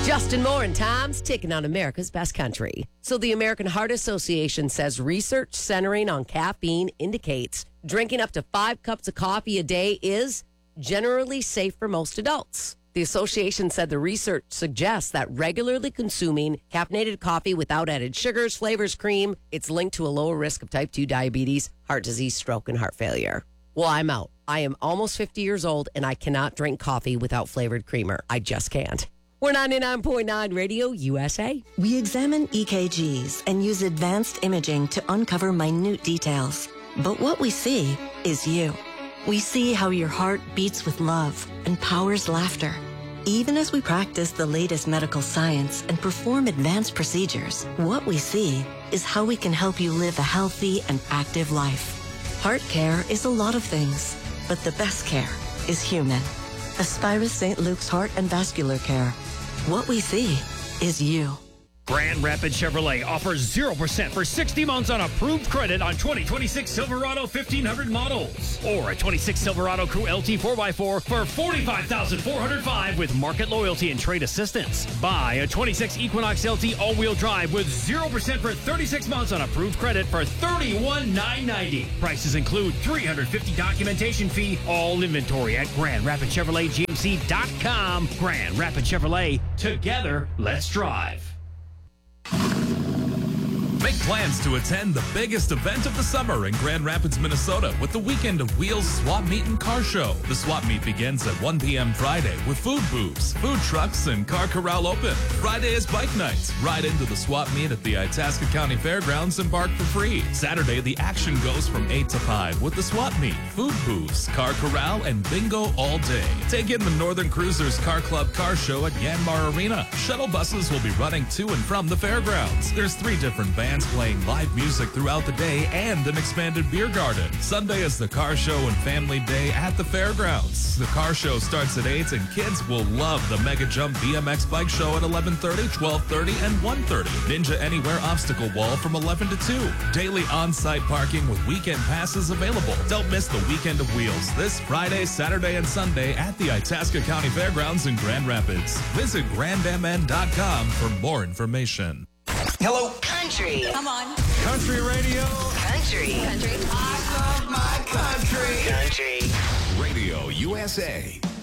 Justin Moore and Tom's ticking on America's best country. So the American Heart Association says research centering on caffeine indicates drinking up to 5 cups of coffee a day is generally safe for most adults. The association said the research suggests that regularly consuming caffeinated coffee without added sugars, flavors, cream, it's linked to a lower risk of type 2 diabetes, heart disease, stroke, and heart failure. Well, I'm out. I am almost 50 years old, and I cannot drink coffee without flavored creamer. I just can't. We're 99.9 Radio USA. We examine EKGs and use advanced imaging to uncover minute details. But what we see is you. We see how your heart beats with love and powers laughter. Even as we practice the latest medical science and perform advanced procedures, what we see is how we can help you live a healthy and active life. Heart care is a lot of things, but the best care is human. Aspirus St. Luke's Heart and Vascular Care. What we see is you. Grand Rapids Chevrolet offers 0% for 60 months on approved credit on 2026 Silverado 1500 models. Or a 26 Silverado Crew LT 4x4 for $45,405 with market loyalty and trade assistance. Buy a 26 Equinox LT all-wheel drive with 0% for 36 months on approved credit for $31,990. Prices include $350 documentation fee, all inventory at GrandRapidChevroletGMC.com. Grand Rapids Chevrolet, together, let's drive. Make plans to attend the biggest event of the summer in Grand Rapids, Minnesota with the Weekend of Wheels Swap Meet and Car Show. The swap meet begins at 1 p.m. Friday with food booths, food trucks, and car corral open. Friday is bike night. Ride into the swap meet at the Itasca County Fairgrounds and park for free. Saturday, the action goes from 8 to 5 with the swap meet, food booths, car corral, and bingo all day. Take in the Northern Cruisers Car Club Car Show at Yanmar Arena. Shuttle buses will be running to and from the fairgrounds. There's 3 different bands playing live music throughout the day and an expanded beer garden. Sunday is the car show and family day at the fairgrounds. The car show starts at 8 and kids will love the Mega Jump BMX bike show at 11:30, 12:30, and 1:30. Ninja Anywhere obstacle wall from 11 to 2. Daily on-site parking with weekend passes available. Don't miss the Weekend of Wheels this Friday, Saturday, and Sunday at the Itasca County Fairgrounds in Grand Rapids. Visit grandmn.com for more information. Hello. Country. Come on. Country radio. Country. I love my country. Country. Radio USA.